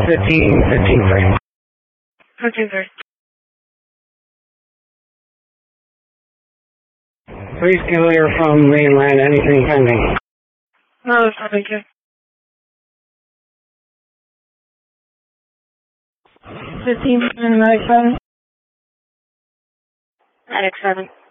15:53. 15:30. Please clear from mainland. Anything pending? No, there's nothing to. 15:97. Attic 7.